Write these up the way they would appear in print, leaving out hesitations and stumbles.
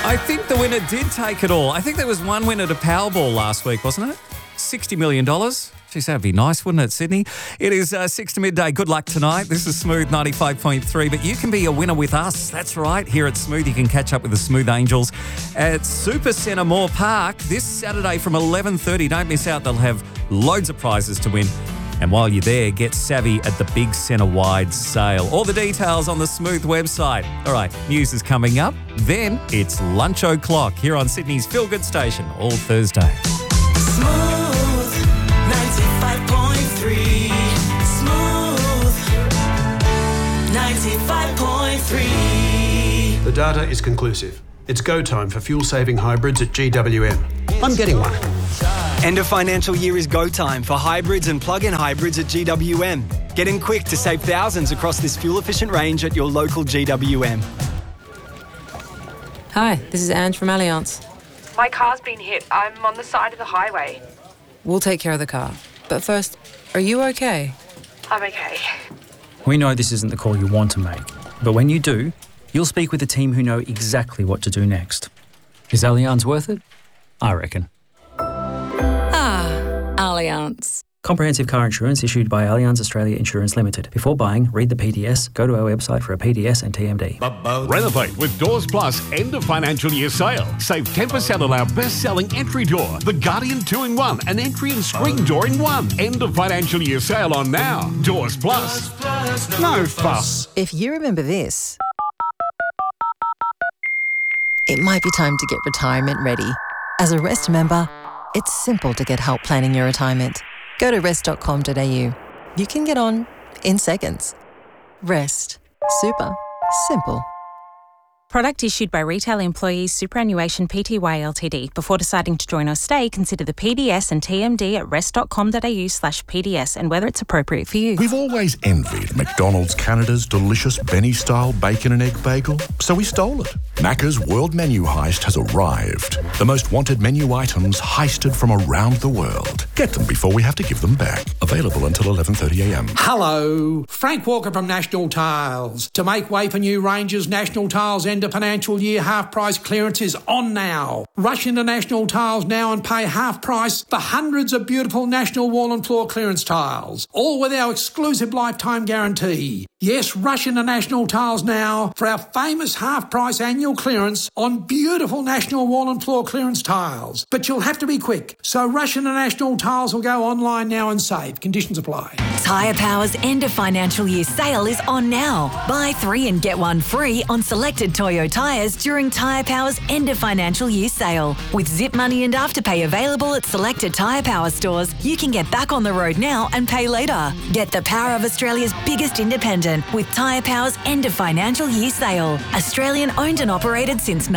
I think the winner did take it all. I think there was one winner to Powerball last week, wasn't it? $60 million. Geez, that'd be nice, wouldn't it, Sydney? It is 6 to midday. Good luck tonight. This is Smooth 95.3, but you can be a winner with us. That's right. Here at Smooth, you can catch up with the Smooth Angels at Super Centre Moore Park this Saturday from 11:30. Don't miss out. They'll have loads of prizes to win. And while you're there, get savvy at the Big Centre-wide sale. All the details on the Smooth website. All right, news is coming up. Then it's lunch o'clock here on Sydney's Feel Good Station all Thursday. Smooth 95.3. Smooth 95.3. The data is conclusive. It's go time for fuel-saving hybrids at GWM. I'm getting one. End of financial year is go time for hybrids and plug-in hybrids at GWM. Get in quick to save thousands across this fuel-efficient range at your local GWM. Hi, this is Ange from Allianz. My car's been hit. I'm on the side of the highway. We'll take care of the car. But first, are you okay? I'm okay. We know this isn't the call you want to make, but when you do, you'll speak with a team who know exactly what to do next. Is Allianz worth it? I reckon. Allianz. Comprehensive car insurance issued by Allianz Australia Insurance Limited. Before buying, read the PDS, go to our website for a PDS and TMD. Renovate with Doors Plus end of financial year sale. Save 10% on our best-selling entry door, the Guardian 2-in-1, an entry and screen door in one. End of financial year sale on now. Doors Plus. No fuss. If you remember this, it might be time to get retirement ready. As a Rest member, it's simple to get help planning your retirement. Go to rest.com.au. You can get on in seconds. Rest. Super. Simple. Product issued by Retail Employees Superannuation Pty Ltd. Before deciding to join or stay, consider the PDS and TMD at rest.com.au/PDS and whether it's appropriate for you. We've always envied McDonald's Canada's delicious Benny-style bacon and egg bagel, so we stole it. Macca's World Menu Heist has arrived. The most wanted menu items heisted from around the world. Get them before we have to give them back. Available until 11:30am. Hello, Frank Walker from National Tiles. To make way for new ranges, National Tiles end of financial year half price clearance is on now. Rush into National Tiles now and pay half price for hundreds of beautiful National Wall and Floor clearance tiles, all with our exclusive lifetime guarantee. Yes, rush into National Tiles now for our famous half price annual clearance on beautiful National Wall and Floor clearance tiles. But you'll have to be quick, so rush into National Tiles or go online now and save. Conditions apply. Tyre Power's end of financial year sale is on now. Buy 3 and get 1 free on selected Toyo tyres during Tyre Power's end of financial year sale. With Zip Money and Afterpay available at selected Tyre Power stores, you can get back on the road now and pay later. Get the power of Australia's biggest independent with Tyre Power's end of financial year sale. Australian owned and operated since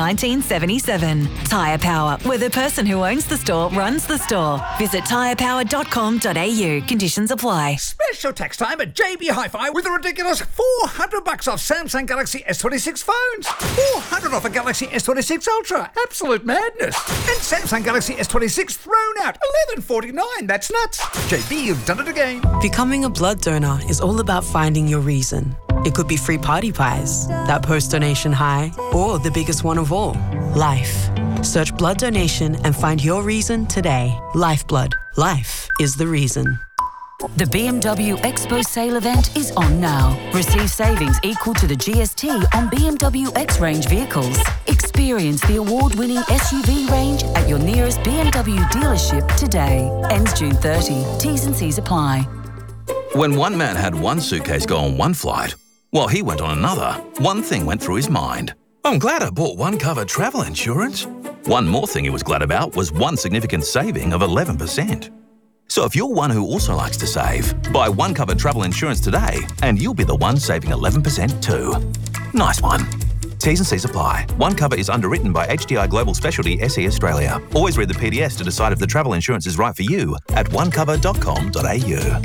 1977. Tyre Power, where the person who owns the store runs the store. Visit tyrepower.com.au. Conditions apply. Special tax time at JB Hi-Fi with a ridiculous $400 off Samsung Galaxy S26 phones. $400 off a Galaxy S26 Ultra. Absolute madness. And Samsung Galaxy S26 thrown out. $11.49. That's nuts. JB, you've done it again. Becoming a blood donor is all about finding your reason. It could be free party pies, that post-donation high, or the biggest one of all, life. Search blood donation and find your reason today. Lifeblood. Life is the reason. The BMW Expo sale event is on now. Receive savings equal to the GST on BMW X-Range vehicles. Experience the award-winning SUV range at your nearest BMW dealership today. Ends June 30. T's and C's apply. When one man had one suitcase go on one flight, while he went on another, one thing went through his mind. I'm glad I bought OneCover travel insurance. One more thing he was glad about was one significant saving of 11%. So if you're one who also likes to save, buy OneCover travel insurance today and you'll be the one saving 11% too. Nice one. T's and C's apply. OneCover is underwritten by HDI Global Specialty SE Australia. Always read the PDS to decide if the travel insurance is right for you at onecover.com.au.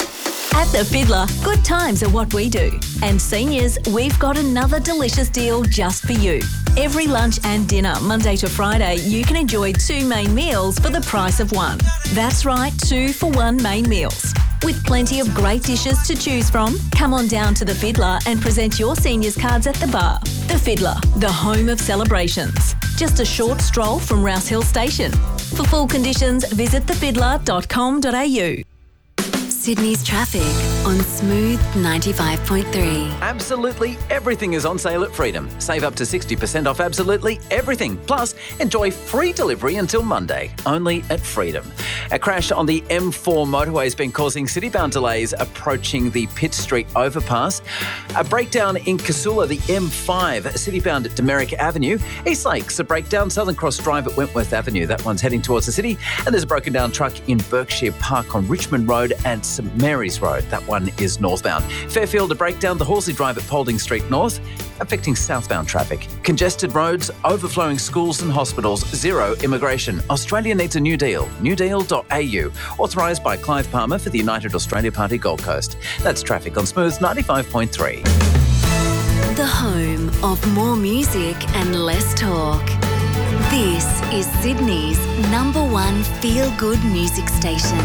At The Fiddler, good times are what we do. And seniors, we've got another delicious deal just for you. Every lunch and dinner, Monday to Friday, you can enjoy 2 main meals for the price of 1. That's right, 2 for 1 main meals. With plenty of great dishes to choose from, come on down to The Fiddler and present your seniors cards at the bar. The Fiddler, the home of celebrations. Just a short stroll from Rouse Hill Station. For full conditions, visit thefiddler.com.au. Sydney's traffic on Smooth 95.3. Absolutely everything is on sale at Freedom. Save up to 60% off absolutely everything. Plus, enjoy free delivery until Monday, only at Freedom. A crash on the M4 motorway has been causing city-bound delays approaching the Pitt Street overpass. A breakdown in Casula, the M5, city-bound at Demerick Avenue. East Lakes, a breakdown, Southern Cross Drive at Wentworth Avenue. That one's heading towards the city. And there's a broken down truck in Berkshire Park on Richmond Road and St Mary's Road. That one is northbound. Fairfield, a breakdown, the Horsley Drive at Paulding Street North, affecting southbound traffic. Congested roads, overflowing schools and hospitals, zero immigration. Australia needs a new deal. newdeal.au. Authorised by Clive Palmer for the United Australia Party Gold Coast. That's traffic on Smooth 95.3. The home of more music and less talk. This is Sydney's #1 feel-good music station.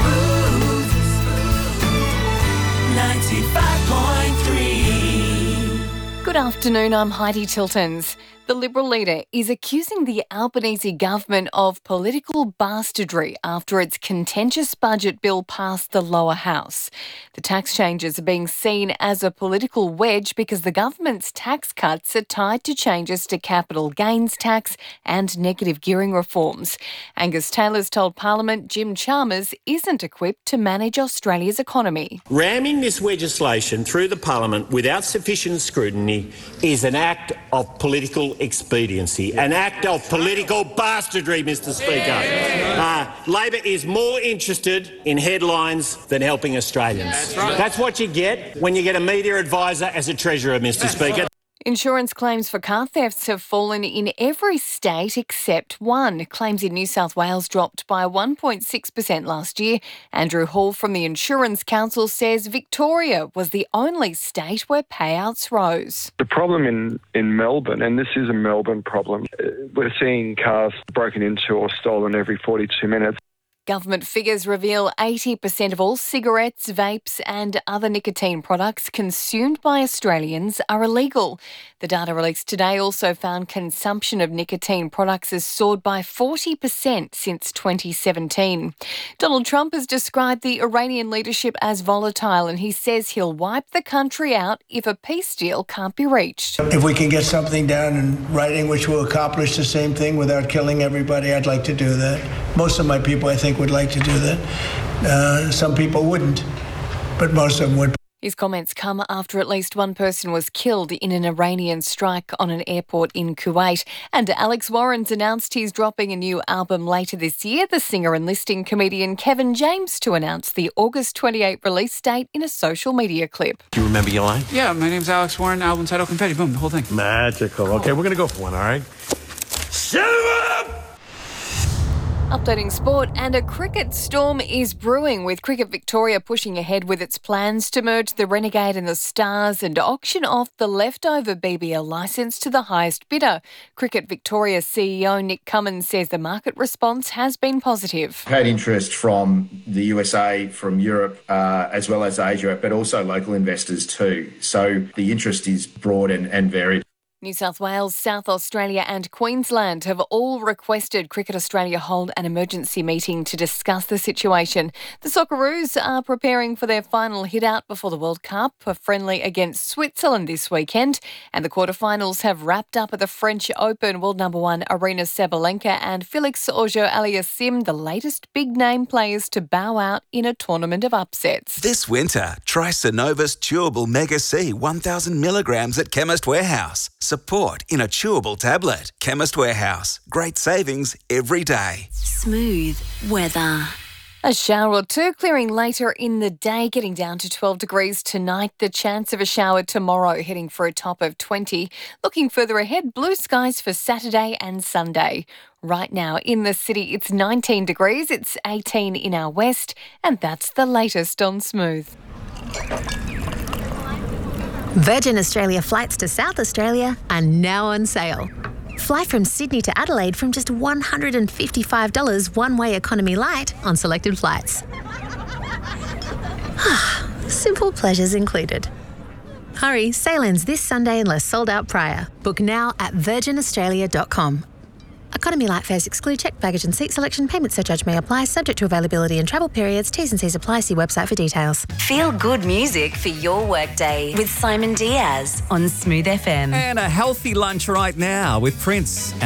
95.3. Good afternoon, I'm Heidi Tiltons. The Liberal leader is accusing the Albanese government of political bastardry after its contentious budget bill passed the lower house. The tax changes are being seen as a political wedge because the government's tax cuts are tied to changes to capital gains tax and negative gearing reforms. Angus Taylor's told Parliament Jim Chalmers isn't equipped to manage Australia's economy. Ramming this legislation through the Parliament without sufficient scrutiny is an act of political expediency, an act of political bastardry, Mr Speaker. Labor is more interested in headlines than helping Australians. That's what you get when you get a media advisor as a treasurer, Mr Speaker. Insurance claims for car thefts have fallen in every state except one. Claims in New South Wales dropped by 1.6% last year. Andrew Hall from the Insurance Council says Victoria was the only state where payouts rose. The problem in Melbourne, and this is a Melbourne problem, we're seeing cars broken into or stolen every 42 minutes. Government figures reveal 80% of all cigarettes, vapes and other nicotine products consumed by Australians are illegal. The data released today also found consumption of nicotine products has soared by 40% since 2017. Donald Trump has described the Iranian leadership as volatile and he says he'll wipe the country out if a peace deal can't be reached. If we can get something down in writing which will accomplish the same thing without killing everybody, I'd like to do that. Most of my people, I think, would like to do that. Some people wouldn't, but most of them would. His comments come after at least one person was killed in an Iranian strike on an airport in Kuwait. And Alex Warren's announced he's dropping a new album later this year. The singer and listing comedian Kevin James to announce the August 28 release date in a social media clip. Do you remember your line? Yeah, my name's Alex Warren, album title Confetti. Boom, the whole thing. Magical. Okay, we're going to go for one, all right? Shut up! Updating sport, and a cricket storm is brewing with Cricket Victoria pushing ahead with its plans to merge the Renegade and the Stars and auction off the leftover BBL licence to the highest bidder. Cricket Victoria CEO Nick Cummins says the market response has been positive. Had interest from the USA, from Europe, as well as Asia, but also local investors too. So the interest is broad and varied. New South Wales, South Australia and Queensland have all requested Cricket Australia hold an emergency meeting to discuss the situation. The Socceroos are preparing for their final hit-out before the World Cup, a friendly against Switzerland this weekend. And the quarterfinals have wrapped up at the French Open. World number one Aryna Sabalenka and Felix Auger-Aliassime, the latest big-name players to bow out in a tournament of upsets. This winter, try Synova's Chewable Mega C 1,000 milligrams at Chemist Warehouse. Support in a chewable tablet. Chemist Warehouse. Great savings every day. Smooth weather. A shower or two clearing later in the day, getting down to 12 degrees tonight. The chance of a shower tomorrow, heading for a top of 20. Looking further ahead, blue skies for Saturday and Sunday. Right now in the city, it's 19 degrees. It's 18 in our west. And that's the latest on Smooth. Virgin Australia flights to South Australia are now on sale. Fly from Sydney to Adelaide from just $155 one-way economy light on selected flights. Simple pleasures included. Hurry, sale ends this Sunday unless sold out prior. Book now at virginaustralia.com. Economy Light fares exclude checked baggage and seat selection. Payment surcharge may apply, subject to availability and travel periods. T's and C's apply. See website for details. Feel good music for your workday with Simon Diaz on Smooth FM. And a healthy lunch right now with Prince.